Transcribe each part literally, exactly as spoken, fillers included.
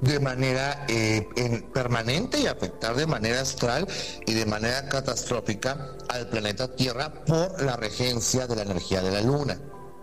de manera eh, en, permanente y afectar de manera astral y de manera catastrófica al planeta Tierra por la regencia de la energía de la Luna.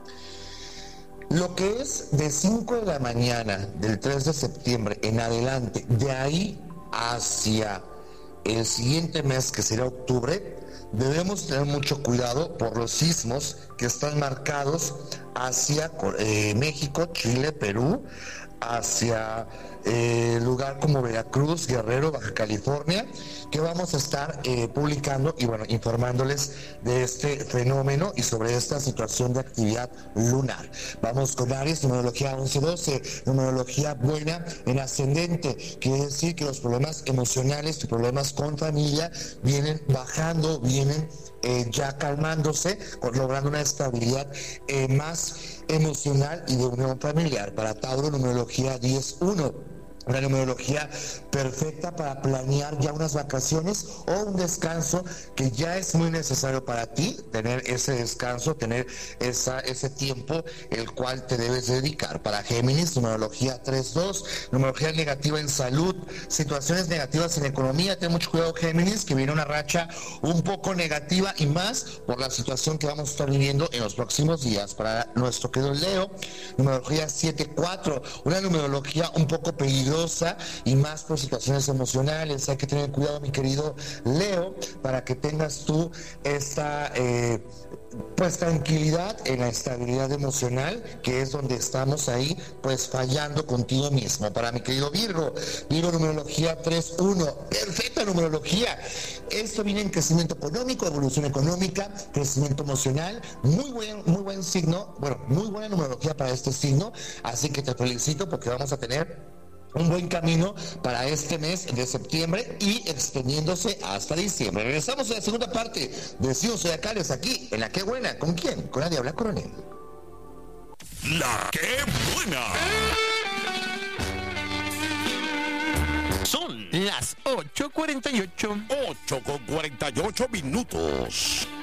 Lo que es de cinco de la mañana del tres de septiembre en adelante, de ahí hacia el siguiente mes, que será octubre, debemos tener mucho cuidado por los sismos que están marcados hacia eh, México, Chile, Perú, hacia eh, lugar como Veracruz, Guerrero, Baja California, que vamos a estar eh, publicando y bueno, informándoles de este fenómeno y sobre esta situación de actividad lunar. Vamos con Aries, numerología once doce, numerología buena en ascendente, quiere decir que los problemas emocionales y problemas con familia vienen bajando, vienen eh, ya calmándose, logrando una estabilidad eh, más emocional y de unión familiar. Para Tauro, numerología diez uno. Una numerología perfecta para planear ya unas vacaciones o un descanso que ya es muy necesario para ti, tener ese descanso, tener esa, ese tiempo el cual te debes dedicar. Para Géminis, numerología tres dos, numerología negativa en salud, situaciones negativas en economía. Ten mucho cuidado, Géminis, que viene una racha un poco negativa y más por la situación que vamos a estar viviendo en los próximos días. Para nuestro querido Leo, numerología siete cuatro, una numerología un poco peligrosa y más por situaciones emocionales. Hay que tener cuidado, mi querido Leo, para que tengas tú esta eh, pues tranquilidad en la estabilidad emocional, que es donde estamos ahí pues fallando contigo mismo. Para mi querido Virgo, Virgo, numerología tres uno, perfecta numerología. Esto viene en crecimiento económico, evolución económica, crecimiento emocional, muy buen, muy buen signo, bueno, muy buena numerología para este signo, así que te felicito porque vamos a tener un buen camino para este mes de septiembre y extendiéndose hasta diciembre. Regresamos a la segunda parte de Signos Zodiacales aquí en La Qué Buena. ¿Con quién? Con la Diabla Coronel. La Qué Buena. Son las ocho cuarenta y ocho. ocho con cuarenta y ocho minutos.